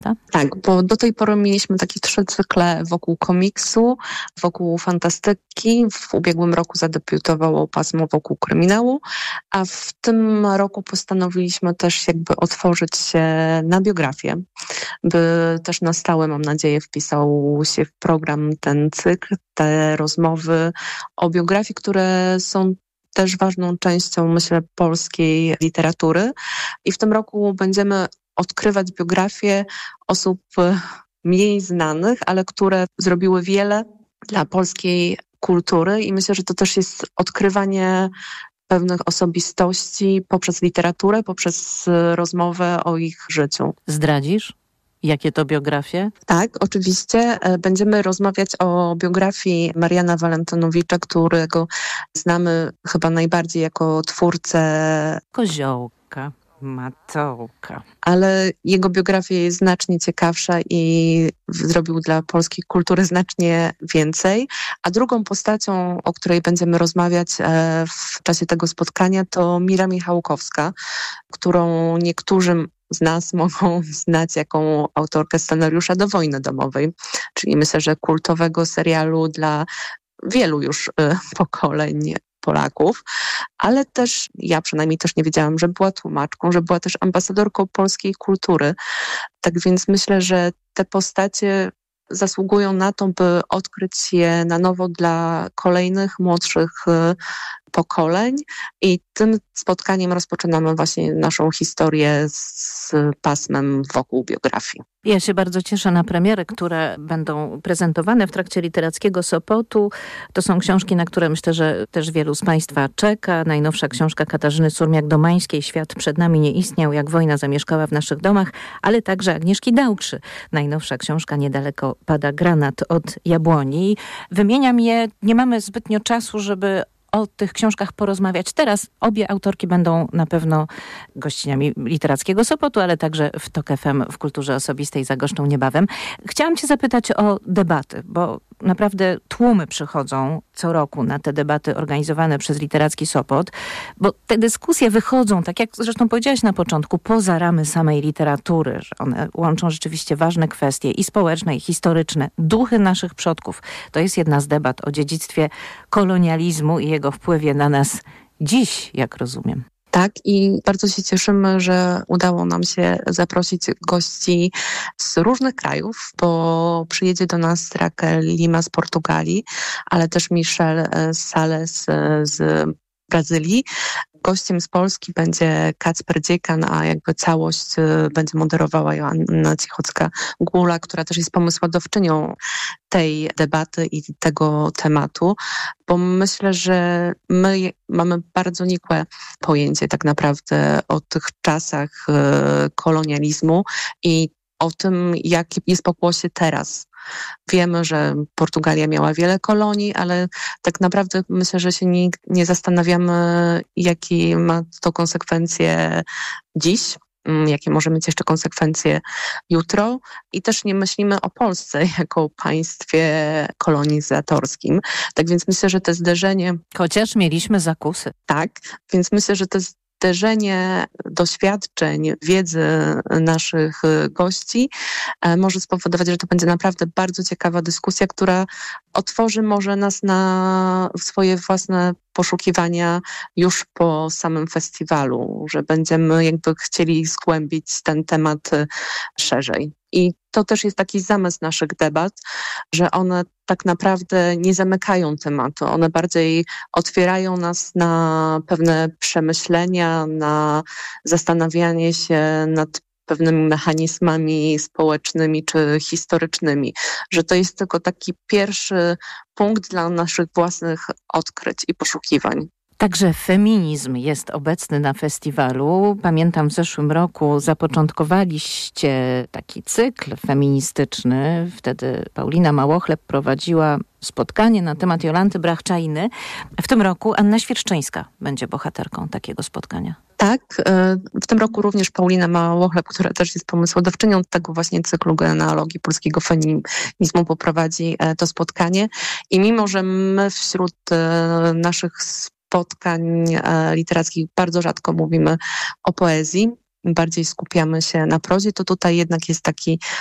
Tak, bo do tej pory mieliśmy takie 3 cykle wokół komiksu, wokół fantastyki. W ubiegłym roku zadebiutowało pasmo wokół kryminału, a w tym roku postanowiliśmy też jakby otworzyć się na biografię, by też na stałe, mam nadzieję, wpisał się w program ten cykl, te rozmowy o biografii, które są też ważną częścią, myślę, polskiej literatury. I w tym roku będziemy odkrywać biografie osób mniej znanych, ale które zrobiły wiele dla polskiej kultury i myślę, że to też jest odkrywanie pewnych osobistości poprzez literaturę, poprzez rozmowę o ich życiu. Zdradzisz? Jakie to biografie? Tak, oczywiście. Będziemy rozmawiać o biografii Mariana Walentynowicza, którego znamy chyba najbardziej jako twórcę Koziołka, Matołka. Ale jego biografia jest znacznie ciekawsza i zrobił dla polskiej kultury znacznie więcej. A drugą postacią, o której będziemy rozmawiać w czasie tego spotkania, to Mira Michałkowska, którą niektórzy z nas mogą znać jako autorkę scenariusza do Wojny domowej, czyli myślę, że kultowego serialu dla wielu już pokoleń Polaków, ale też ja przynajmniej też nie wiedziałam, że była tłumaczką, że była też ambasadorką polskiej kultury. Tak więc myślę, że te postacie zasługują na to, by odkryć je na nowo dla kolejnych, młodszych pokoleń i tym spotkaniem rozpoczynamy właśnie naszą historię z pasmem wokół biografii. Ja się bardzo cieszę na premiery, które będą prezentowane w trakcie Literackiego Sopotu. To są książki, na które myślę, że też wielu z Państwa czeka. Najnowsza książka Katarzyny Surmiak-Domańskiej „Świat przed nami nie istniał, jak wojna zamieszkała w naszych domach”, ale także Agnieszki Dałkrzy. Najnowsza książka „Niedaleko pada granat” od Jabłoni. Wymieniam je, nie mamy zbytnio czasu, żeby o tych książkach porozmawiać teraz. Obie autorki będą na pewno gościniami Literackiego Sopotu, ale także w TOK FM w Kulturze Osobistej zagoszczą niebawem. Chciałam Cię zapytać o debaty, bo naprawdę tłumy przychodzą co roku na te debaty organizowane przez Literacki Sopot, bo te dyskusje wychodzą, tak jak zresztą powiedziałaś na początku, poza ramy samej literatury, że one łączą rzeczywiście ważne kwestie i społeczne, i historyczne. Duchy naszych przodków. To jest jedna z debat o dziedzictwie kolonializmu i jego wpływie na nas dziś, jak rozumiem. Tak, i bardzo się cieszymy, że udało nam się zaprosić gości z różnych krajów, bo przyjedzie do nas Raquel Lima z Portugalii, ale też Michel Sales z Brazylii. Gościem z Polski będzie Kacper Dziekan, a jakby całość będzie moderowała Joanna Cichocka-Gula, która też jest pomysłodawczynią tej debaty i tego tematu, bo myślę, że my mamy bardzo nikłe pojęcie tak naprawdę o tych czasach kolonializmu i o tym, jak jest pokłosie teraz. Wiemy, że Portugalia miała wiele kolonii, ale tak naprawdę myślę, że się nie zastanawiamy, jakie ma to konsekwencje dziś, jakie może mieć jeszcze konsekwencje jutro i też nie myślimy o Polsce jako państwie kolonizatorskim. Tak więc myślę, że to zderzenie... Chociaż mieliśmy zakusy. Tak, więc myślę, że to zderzenie doświadczeń, wiedzy naszych gości może spowodować, że to będzie naprawdę bardzo ciekawa dyskusja, która otworzy może nas na swoje własne poszukiwania już po samym festiwalu, że będziemy jakby chcieli zgłębić ten temat szerzej. I to też jest taki zamysł naszych debat, że one tak naprawdę nie zamykają tematu. One bardziej otwierają nas na pewne przemyślenia, na zastanawianie się nad pewnymi mechanizmami społecznymi czy historycznymi, że to jest tylko taki pierwszy punkt dla naszych własnych odkryć i poszukiwań. Także feminizm jest obecny na festiwalu. Pamiętam, w zeszłym roku zapoczątkowaliście taki cykl feministyczny. Wtedy Paulina Małochleb prowadziła spotkanie na temat Jolanty Brachczajny. W tym roku Anna Świerszczyńska będzie bohaterką takiego spotkania. Tak, w tym roku również Paulina Małochleb, która też jest pomysłodawczynią tego właśnie cyklu genealogii polskiego feminizmu, poprowadzi to spotkanie. I mimo, że my wśród naszych spotkań literackich bardzo rzadko mówimy o poezji, bardziej skupiamy się na prozie, to tutaj jednak jest taki